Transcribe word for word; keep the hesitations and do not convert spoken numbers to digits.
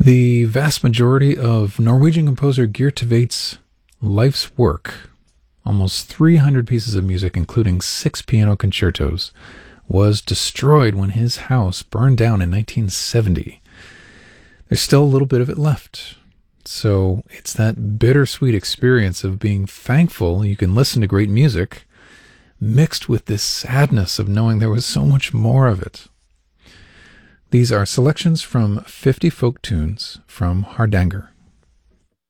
The vast majority of Norwegian composer Geert Tveit's life's work, almost three hundred pieces of music, including six piano concertos, was destroyed when his house burned down in nineteen seventy. There's still a little bit of it left. So it's that bittersweet experience of being thankful you can listen to great music, mixed with this sadness of knowing there was so much more of it. These are selections from fifty folk tunes from Hardanger.